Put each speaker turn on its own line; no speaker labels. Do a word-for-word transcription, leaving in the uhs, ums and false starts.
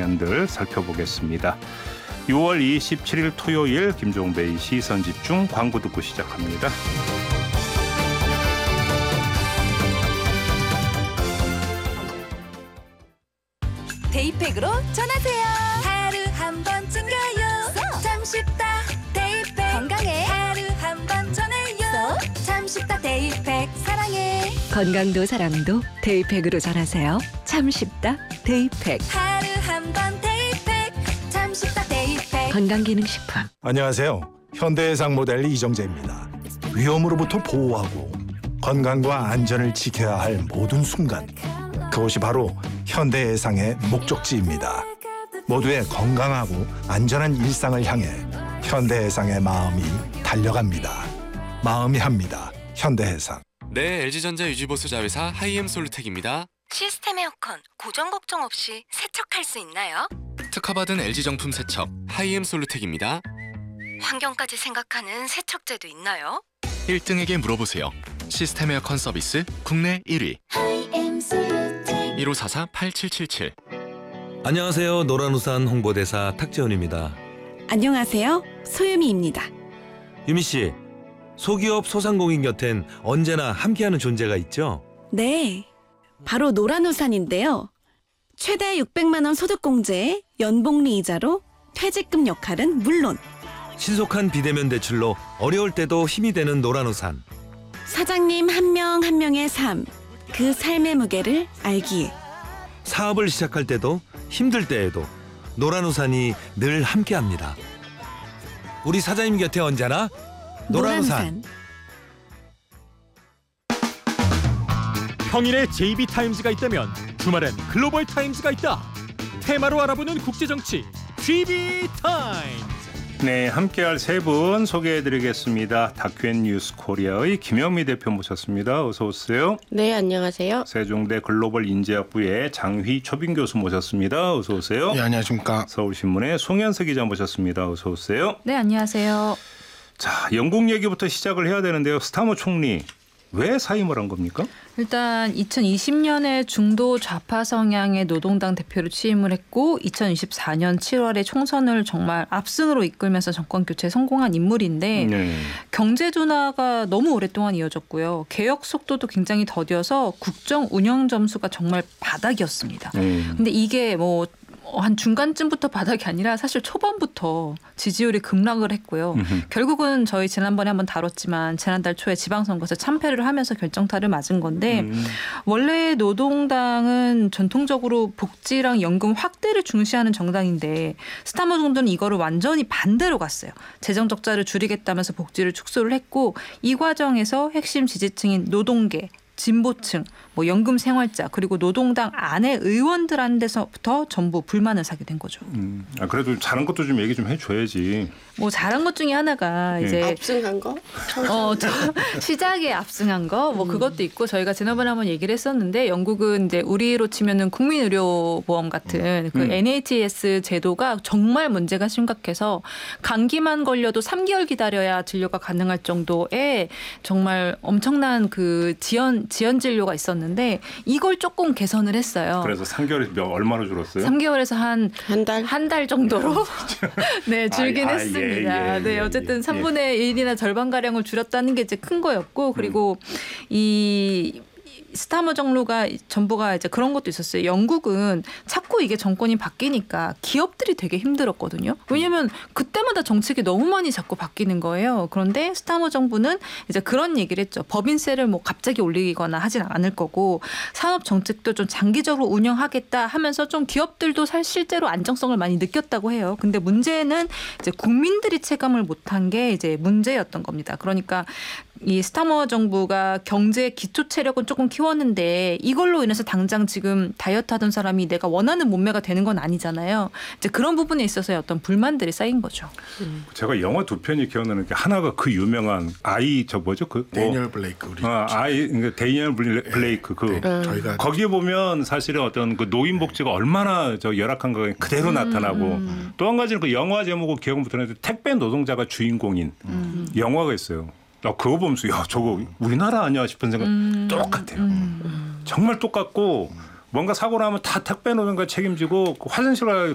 장면들 살펴보겠습니다. 유월 이십칠일 토요일 김종배의 시선집중 광고 듣고 시작합니다.
데이팩으로 전하세요. 하루 한 번 챙겨요. 참 쉽다 데이팩. 건강에 하루 한 번 전해요. 참 쉽다 데이팩. 사랑해.
건강도 사랑도 데이팩으로 전하세요. 참 쉽다 데이팩.
하루 한 번 데이팩. 참 쉽다 데이팩.
건강기능식품.
안녕하세요. 현대해상 모델 이정재입니다. 위험으로부터 보호하고 건강과 안전을 지켜야 할 모든 순간, 그것이 바로 현대해상의 목적지입니다. 모두의 건강하고 안전한 일상을 향해 현대해상의 마음이 달려갑니다. 마음이 합니다. 현대해상.
네, 엘지전자 유지보수 자회사 하이엠솔루텍입니다.
시스템 에어컨 고정 걱정 없이 세척할 수 있나요?
특허받은 엘지 정품 세척 하이엠솔루텍입니다.
환경까지 생각하는 세척제도 있나요?
일 등에게 물어보세요. 시스템 에어컨 서비스 국내 일 위. 일오사사 팔칠칠칠.
안녕하세요. 노란우산 홍보대사 탁재훈입니다.
안녕하세요. 소유미입니다.
유미씨, 소기업 소상공인 곁엔 언제나 함께하는 존재가 있죠?
네, 바로 노란우산인데요. 최대 육백만 원 소득공제에 연복리 이자로 퇴직금 역할은 물론
신속한 비대면 대출로 어려울 때도 힘이 되는 노란우산.
사장님 한 명 한 명의 삶, 그 삶의 무게를 알기에
사업을 시작할 때도 힘들 때에도 노란우산이 늘 함께합니다. 우리 사장님 곁에 언제나 노란우산.
평일에 제이비타임즈가 있다면 주말엔 글로벌타임즈가 있다. 테마로 알아보는 국제정치 지비타임즈.
네, 함께할 세 분 소개해드리겠습니다. 다큐엔 뉴스 코리아의 김영미 대표 모셨습니다. 어서 오세요.
네, 안녕하세요.
세종대 글로벌 인재학부의 장휘 초빙 교수 모셨습니다. 어서 오세요.
네, 안녕하십니까.
서울신문의 송현석 기자 모셨습니다. 어서 오세요.
네, 안녕하세요.
자, 영국 얘기부터 시작을 해야 되는데요. 스타머 총리 왜 사임을 한 겁니까?
일단 이천이십 년에 중도 좌파 성향의 노동당 대표로 취임을 했고 이천이십사 년 칠월에 총선을 정말 압승으로 이끌면서 정권 교체에 성공한 인물인데 네. 경제 둔화가 너무 오랫동안 이어졌고요. 개혁 속도도 굉장히 더뎌서 국정 운영 점수가 정말 바닥이었습니다. 그런데 네. 이게 뭐 한 중간쯤부터 바닥이 아니라 사실 초반부터 지지율이 급락을 했고요. 음흠. 결국은 저희 지난번에 한번 다뤘지만 지난달 초에 지방선거에서 참패를 하면서 결정타를 맞은 건데 음. 원래 노동당은 전통적으로 복지랑 연금 확대를 중시하는 정당인데 스타머 정도는 이거를 완전히 반대로 갔어요. 재정 적자를 줄이겠다면서 복지를 축소를 했고 이 과정에서 핵심 지지층인 노동계, 진보층, 뭐 연금 생활자 그리고 노동당 안에 의원들한테서부터 전부 불만을 사게 된 거죠.
음, 아, 그래도 잘한 것도 좀 얘기 좀 해줘야지.
뭐 잘한 것 중에 하나가
네.
이제
압승한 거?
어, 시작에 압승한 거, 뭐 그것도 있고 저희가 지난번에 한번 얘기를 했었는데 영국은 이제 우리로 치면은 국민의료보험 같은 그 음. 엔에이치에스 제도가 정말 문제가 심각해서 감기만 걸려도 삼 개월 기다려야 진료가 가능할 정도의 정말 엄청난 그 지연 지연 진료가 있었는데 이걸 조금 개선을 했어요.
그래서 삼 개월에서 몇 얼마나 줄었어요?
삼 개월에서 한 한 달 한 달 정도로 네 줄긴 아, 했습니다. 예, 예, 네 어쨌든 예, 삼분의 일이나 절반 가량을 줄였다는 게 이제 큰 거였고 그리고 음. 이 스타머 정로가 전부가 이제 그런 것도 있었어요. 영국은 자꾸 이게 정권이 바뀌니까 기업들이 되게 힘들었거든요. 왜냐하면 그때마다 정책이 너무 많이 자꾸 바뀌는 거예요. 그런데 스타머 정부는 이제 그런 얘기를 했죠. 법인세를 뭐 갑자기 올리거나 하진 않을 거고 산업 정책도 좀 장기적으로 운영하겠다 하면서 좀 기업들도 사 실제로 안정성을 많이 느꼈다고 해요. 근데 문제는 이제 국민들이 체감을 못한 게 이제 문제였던 겁니다. 그러니까 이 스타머 정부가 경제 기초 체력은 조금 키웠는데 이걸로 인해서 당장 지금 다이어트 하던 사람이 내가 원하는 몸매가 되는 건 아니잖아요. 이제 그런 부분에 있어서의 어떤 불만들이 쌓인 거죠.
음. 제가 영화 두 편이 기억나는 게 하나가 그 유명한 아이 저 뭐죠 그
데니얼 블레이크 우리
아, 아이 그러니까 데니얼 블레이크 그
네, 네. 저희가
거기에 보면 사실은 어떤 그 노인 복지가 얼마나 저 열악한가 그대로 음. 나타나고 음. 또 한 가지는 그 영화 제목을 기억 못하는데 택배 노동자가 주인공인 음. 영화가 있어요. 야, 그거 보면서 야 저거 우리나라 아니야 싶은 생각 음, 똑같아요. 음. 정말 똑같고 뭔가 사고 나면 다 택배 노동가 책임지고 화장실